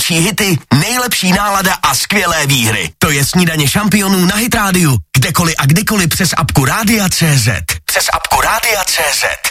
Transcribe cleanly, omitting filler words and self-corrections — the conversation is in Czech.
největší hity, nejlepší nálada a skvělé výhry. To je Snídaně šampionů na Hit rádiu. Kdekoliv a kdykoliv přes apku Rádia.cz.